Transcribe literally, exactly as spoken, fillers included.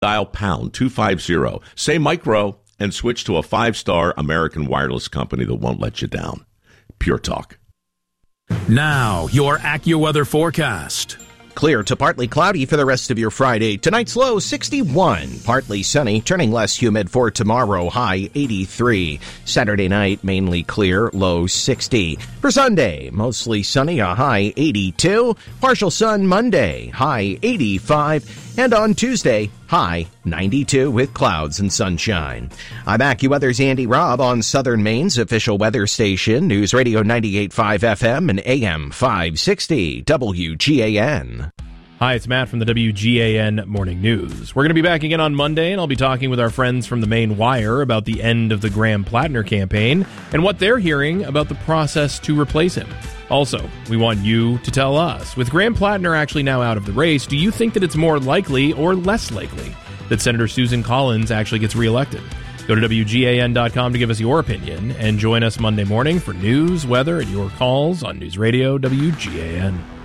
Dial pound two fifty, say micro, and switch to a five-star American wireless company that won't let you down. Pure Talk. Now, your AccuWeather forecast. Clear to partly cloudy for the rest of your Friday. Tonight's low sixty-one, partly sunny, turning less humid for tomorrow, high eighty-three. Saturday night, mainly clear, low sixty. For Sunday, mostly sunny, a high eighty-two. Partial sun Monday, high eighty-five. And on Tuesday, high ninety-two with clouds and sunshine. I'm AccuWeather's Andy Robb on Southern Maine's official weather station, News Radio ninety-eight point five F M and A M five sixty, W G A N. Hi, it's Matt from the W G A N Morning News. We're going to be back again on Monday, and I'll be talking with our friends from the Maine Wire about the end of the Graham Plattner campaign and what they're hearing about the process to replace him. Also, we want you to tell us, with Graham Plattner actually now out of the race, do you think that it's more likely or less likely that Senator Susan Collins actually gets reelected? Go to W G A N dot com to give us your opinion, and join us Monday morning for news, weather, and your calls on News Radio W G A N.